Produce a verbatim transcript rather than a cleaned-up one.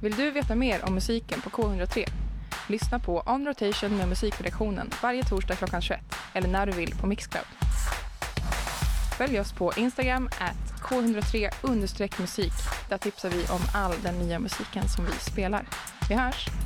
Vill du veta mer om musiken på K hundra tre? Lyssna på On Rotation med musikredaktionen varje torsdag klockan tjugoett eller när du vill på Mixcloud. Följ oss på Instagram at K hundra tre understreck musik. Där tipsar vi om all den nya musiken som vi spelar. Vi hörs!